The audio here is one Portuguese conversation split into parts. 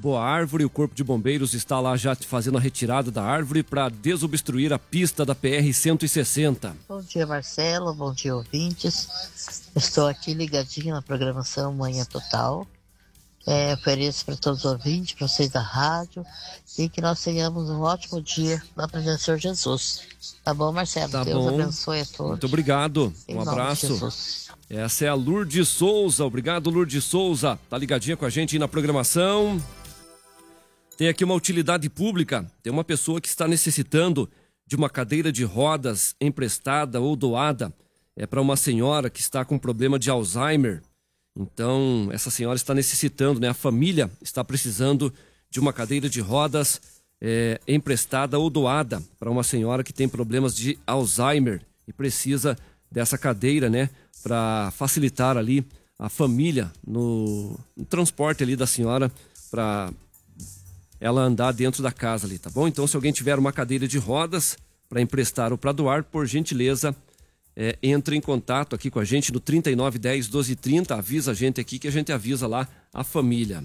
derrubou a árvore. O Corpo de Bombeiros está lá já fazendo a retirada da árvore para desobstruir a pista da PR-160. Bom dia, Marcelo. Bom dia, ouvintes. Estou aqui ligadinho na programação Manhã Total. Ofereço para todos os ouvintes, para vocês da rádio, e que nós tenhamos um ótimo dia na presença do Senhor Jesus. Tá bom, Marcelo? Tá Deus bom. abençoe a todos. Muito obrigado. Em Um nome de abraço. Jesus. Essa é a Lourdes Souza. Obrigado, Lourdes Souza. Tá ligadinha com a gente aí na programação. Tem aqui uma utilidade pública. Tem uma pessoa que está necessitando de uma cadeira de rodas emprestada ou doada. É para uma senhora que está com problema de Alzheimer. Então, essa senhora está necessitando, né? A família está precisando de uma cadeira de rodas emprestada ou doada para uma senhora que tem problemas de Alzheimer e precisa dessa cadeira, né? Para facilitar ali a família no transporte ali da senhora para ela andar dentro da casa ali, tá bom? Então, se alguém tiver uma cadeira de rodas para emprestar ou para doar, por gentileza, entre em contato aqui com a gente no 3910 1230, avisa a gente aqui que a gente avisa lá a família.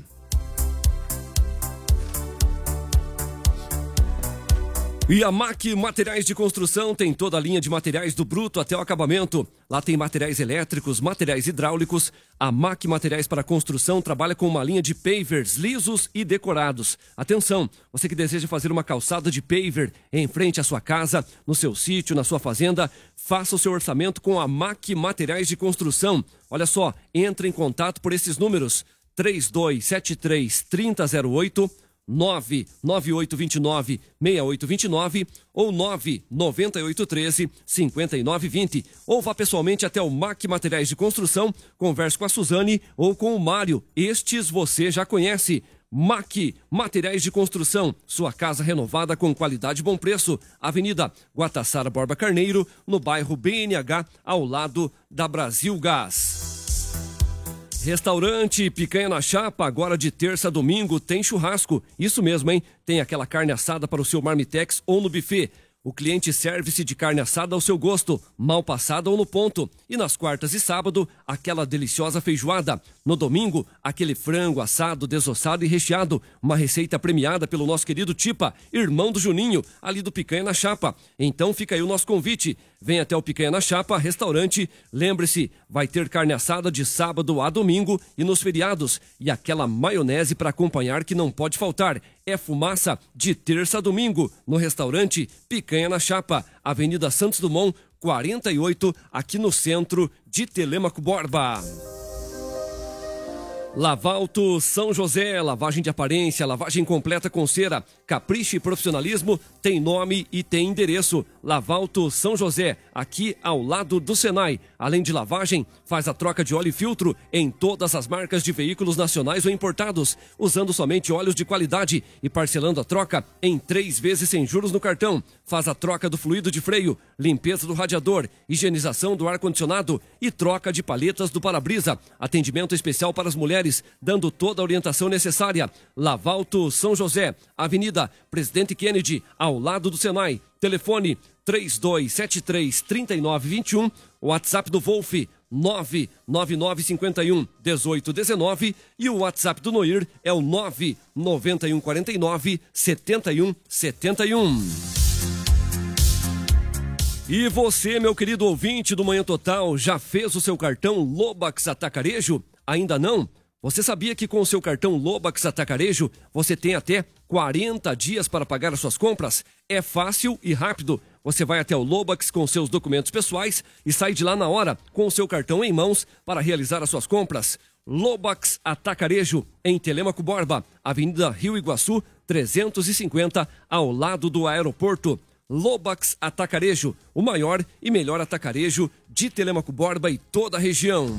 E a MAC Materiais de Construção tem toda a linha de materiais do bruto até o acabamento. Lá tem materiais elétricos, materiais hidráulicos. A MAC Materiais para Construção trabalha com uma linha de pavers lisos e decorados. Atenção, você que deseja fazer uma calçada de paver em frente à sua casa, no seu sítio, na sua fazenda, faça o seu orçamento com a MAC Materiais de Construção. Olha só, entre em contato por esses números: 3273-3008, 99829-6829 ou 99813-5920. Ou vá pessoalmente até o MAC Materiais de Construção, converse com a Suzane ou com o Mário. Estes você já conhece. MAC Materiais de Construção, sua casa renovada com qualidade e bom preço. Avenida Guatassara Borba Carneiro, no bairro BNH, ao lado da Brasil Gás. Restaurante Picanha na Chapa, agora de terça a domingo tem churrasco. Isso mesmo, hein? Tem aquela carne assada para o seu marmitex ou no buffet. O cliente serve-se de carne assada ao seu gosto, mal passada ou no ponto. E nas quartas e sábado, aquela deliciosa feijoada. No domingo, aquele frango assado, desossado e recheado. Uma receita premiada pelo nosso querido Tipa, irmão do Juninho, ali do Picanha na Chapa. Então fica aí o nosso convite. Vem até o Picanha na Chapa, restaurante. Lembre-se, vai ter carne assada de sábado a domingo e nos feriados. E aquela maionese para acompanhar que não pode faltar. É fumaça de terça a domingo no restaurante Picanha na Chapa, Avenida Santos Dumont, 48, aqui no centro de Telêmaco Borba. Lavalto São José, lavagem de aparência, lavagem completa com cera, capricho e profissionalismo, tem nome e tem endereço. Lavalto São José, aqui ao lado do Senai. Além de lavagem, faz a troca de óleo e filtro em todas as marcas de veículos nacionais ou importados, usando somente óleos de qualidade e parcelando a troca em 3 vezes sem juros no cartão. Faz a troca do fluido de freio, limpeza do radiador, higienização do ar-condicionado e troca de palhetas do para-brisa. Atendimento especial para as mulheres, dando toda a orientação necessária. Lavalto São José, Avenida Presidente Kennedy, ao lado do Senai. Telefone 3273-3921, WhatsApp do Wolf 99951-1819 e o WhatsApp do Noir é o 99149-7171. E você, meu querido ouvinte do Manhã Total, já fez o seu cartão Lobax Atacarejo? Ainda não? Você sabia que com o seu cartão Lobax Atacarejo, você tem até 40 dias para pagar as suas compras? É fácil e rápido. Você vai até o Lobax com seus documentos pessoais e sai de lá na hora com o seu cartão em mãos para realizar as suas compras. Lobax Atacarejo, em Telêmaco Borba, Avenida Rio Iguaçu, 350, ao lado do aeroporto. Lobax Atacarejo, o maior e melhor atacarejo de Telêmaco Borba e toda a região.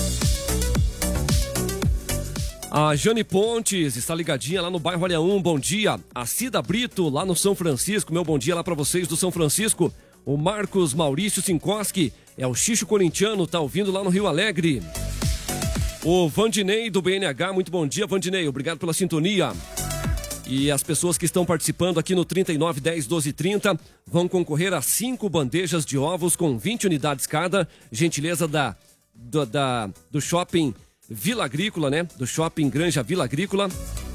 A Jane Pontes está ligadinha lá no bairro Alhaum, bom dia. A Cida Brito, lá no São Francisco, meu bom dia lá para vocês do São Francisco. O Marcos Maurício Sinkoski, é o Xixo Corintiano, tá ouvindo lá no Rio Alegre. O Vandinei do BNH, muito bom dia, Vandinei, obrigado pela sintonia. E as pessoas que estão participando aqui no 3910 1230 vão concorrer a 5 bandejas de ovos com 20 unidades cada, gentileza do shopping Vila Agrícola, né? Do shopping Granja Vila Agrícola.